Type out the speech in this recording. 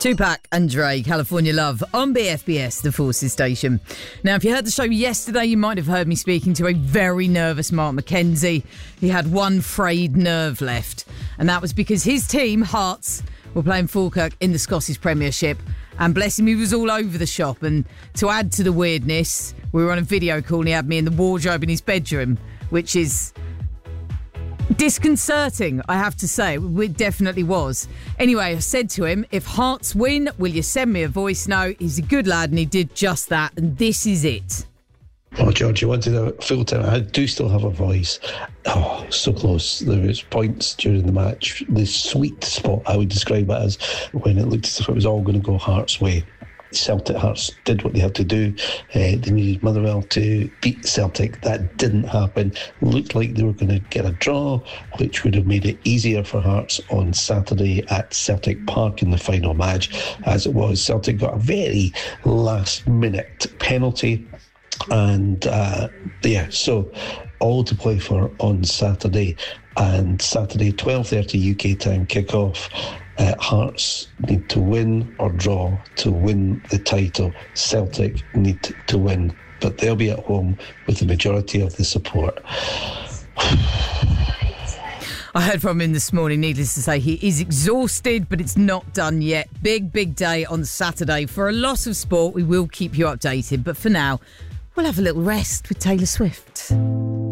Tupac and Dre, California Love, on BFBS, the Forces station. Now, if you heard the show yesterday, you might have heard me speaking to a very nervous Mark McKenzie. He had one frayed nerve left, and that was because his team, Hearts, were playing Falkirk in the Scottish Premiership, and bless him, he was all over the shop. And to add to the weirdness, we were on a video call and he had me in the wardrobe in his bedroom, which is disconcerting, I have to say. It definitely was. Anyway, I said to him, if Hearts win, will you send me a voice note? He's a good lad and he did just that, and this is it. Oh, George, you wanted a full time. I do still have a voice. Oh, so close. There was points during the match. The sweet spot, I would describe it as, when it looked as if it was all going to go Hearts' way. Celtic Hearts did what they had to do. They needed Motherwell to beat Celtic. That didn't happen. Looked like they were going to get a draw, which would have made it easier for Hearts on Saturday at Celtic Park in the final match. As it was, Celtic got a very last-minute penalty. And so all to play for on Saturday. And Saturday, 12:30 UK time kickoff. Hearts need to win or draw to win the title. Celtic need to win, but they'll be at home with the majority of the support. I heard from him this morning. Needless to say, he is exhausted, but it's not done yet. Big day on Saturday for a lot of sport. We will keep you updated, but for now, we'll have a little rest with Taylor Swift.